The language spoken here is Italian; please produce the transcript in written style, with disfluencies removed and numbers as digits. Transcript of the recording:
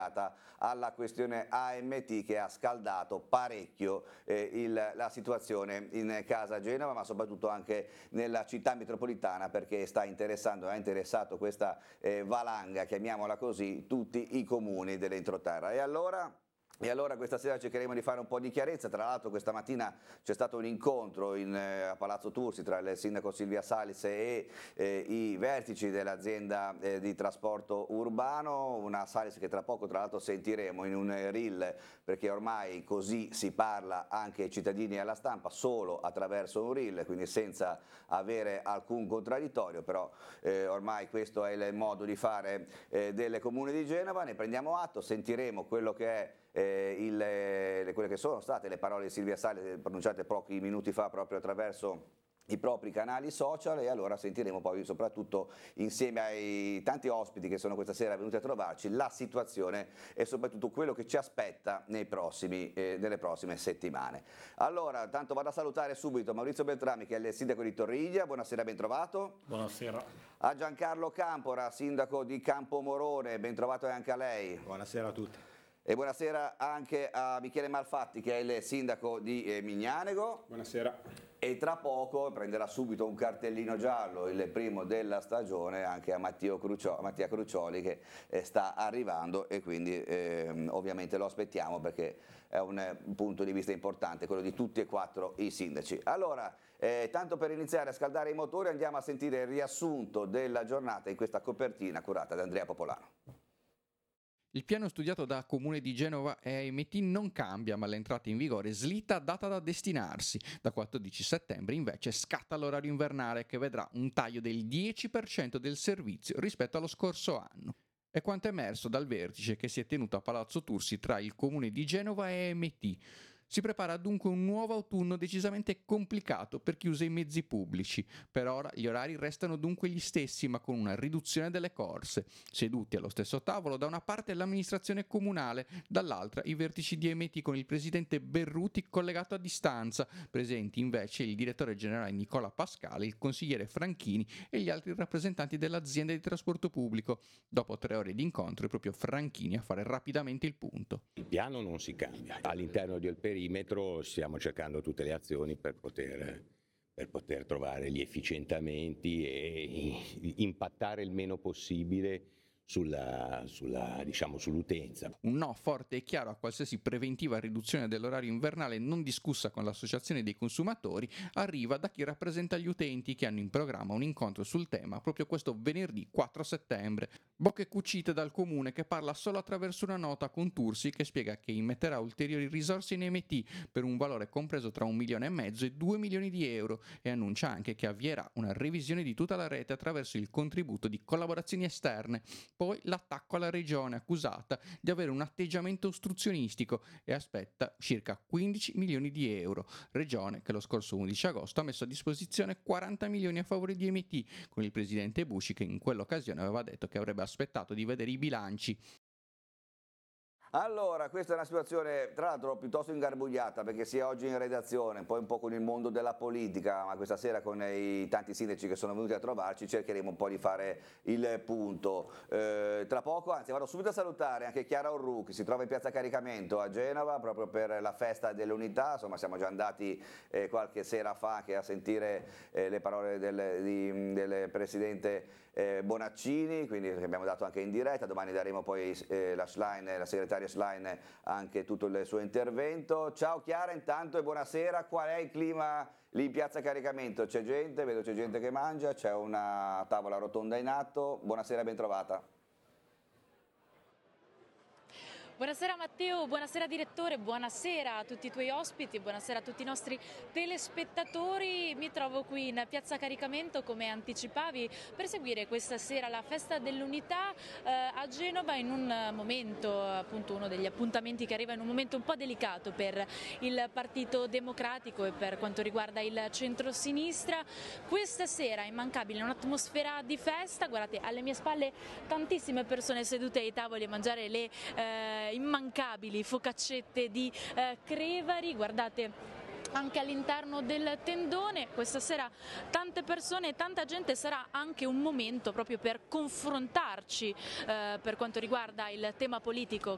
alla questione AMT che ha scaldato parecchio la situazione in casa Genova, ma soprattutto anche nella città metropolitana, perché sta interessando, ha interessato questa valanga, chiamiamola così, tutti i comuni dell'entroterra. E allora questa sera cercheremo di fare un po' di chiarezza. Tra l'altro questa mattina c'è stato un incontro a Palazzo Tursi tra il sindaco Silvia Salis e i vertici dell'azienda di trasporto urbano, una Salis che tra poco tra l'altro sentiremo in un reel, perché ormai così si parla anche ai cittadini e alla stampa, solo attraverso un reel, quindi senza avere alcun contraddittorio, però ormai questo è il modo di fare del Comune di Genova. Ne prendiamo atto, sentiremo quello che è quelle che sono state le parole di Silvia Salis pronunciate pochi minuti fa proprio attraverso i propri canali social, e allora sentiremo poi soprattutto insieme ai tanti ospiti che sono questa sera venuti a trovarci la situazione e soprattutto quello che ci aspetta nelle prossime settimane. Allora, tanto vado a salutare subito Maurizio Beltrami, che è il sindaco di Torriglia. Buonasera, ben trovato. Buonasera. A Giancarlo Campora, sindaco di Campomorone, ben trovato anche a lei. Buonasera a tutti. E buonasera anche a Michele Malfatti, che è il sindaco di Mignanego. Buonasera. E tra poco prenderà subito un cartellino giallo, il primo della stagione, anche a Mattia Crucioli, che sta arrivando, e quindi ovviamente lo aspettiamo, perché è un punto di vista importante, quello di tutti e quattro i sindaci. Allora, tanto per iniziare a scaldare i motori, andiamo a sentire il riassunto della giornata in questa copertina curata da Andrea Popolano. Il piano studiato da Comune di Genova e AMT non cambia, ma l'entrata in vigore slitta data da destinarsi. Da 14 settembre invece scatta l'orario invernale, che vedrà un taglio del 10% del servizio rispetto allo scorso anno. È quanto emerso dal vertice che si è tenuto a Palazzo Tursi tra il Comune di Genova e AMT. Si prepara dunque un nuovo autunno decisamente complicato per chi usa i mezzi pubblici. Per ora gli orari restano dunque gli stessi, ma con una riduzione delle corse. Seduti allo stesso tavolo, da una parte l'amministrazione comunale, dall'altra i vertici di AMT con il presidente Berruti collegato a distanza, presenti invece il direttore generale Nicola Pascale, il consigliere Franchini e gli altri rappresentanti dell'azienda di trasporto pubblico. Dopo 3 ore di incontro è proprio Franchini a fare rapidamente il punto. Il piano non si cambia. All'interno del perimetro stiamo cercando tutte le azioni per poter trovare gli efficientamenti e impattare il meno possibile sull'utenza. Un no forte e chiaro a qualsiasi preventiva riduzione dell'orario invernale non discussa con l'associazione dei consumatori arriva da chi rappresenta gli utenti, che hanno in programma un incontro sul tema proprio questo venerdì 4 settembre. Bocche cucite dal comune, che parla solo attraverso una nota con Tursi, che spiega che immetterà ulteriori risorse in MT per un valore compreso tra 1,5 milioni e 2 milioni di euro, e annuncia anche che avvierà una revisione di tutta la rete attraverso il contributo di collaborazioni esterne. Poi l'attacco alla regione, accusata di avere un atteggiamento ostruzionistico, e aspetta circa 15 milioni di euro. Regione che lo scorso 11 agosto ha messo a disposizione 40 milioni a favore di MT, con il presidente Busci che in quell'occasione aveva detto che avrebbe aspettato di vedere i bilanci. Allora, questa è una situazione tra l'altro piuttosto ingarbugliata, perché sia oggi in redazione, poi un po' con il mondo della politica, ma questa sera con i tanti sindaci che sono venuti a trovarci cercheremo un po' di fare il punto. Tra poco, anzi vado subito a salutare anche Chiara Orru, che si trova in piazza Caricamento a Genova proprio per la festa dell'unità. Insomma, siamo già andati qualche sera fa anche a sentire le parole del presidente Bonaccini, quindi abbiamo dato anche in diretta. Domani daremo poi la segretaria Schlein anche tutto il suo intervento. Ciao Chiara intanto e buonasera. Qual è il clima lì in piazza Caricamento? C'è gente, vedo c'è gente che mangia, c'è una tavola rotonda in atto. Buonasera, ben trovata. Buonasera Matteo, buonasera direttore, buonasera a tutti i tuoi ospiti, buonasera a tutti i nostri telespettatori. Mi trovo qui in piazza Caricamento, come anticipavi, per seguire questa sera la festa dell'unità a Genova, in un momento, appunto uno degli appuntamenti che arriva in un momento un po' delicato per il Partito Democratico e per quanto riguarda il centro-sinistra. Questa sera immancabile un'atmosfera di festa, guardate alle mie spalle tantissime persone sedute ai tavoli a mangiare le immancabili focaccette di Crevari, guardate anche all'interno del tendone. Questa sera tante persone, tanta gente, sarà anche un momento proprio per confrontarci per quanto riguarda il tema politico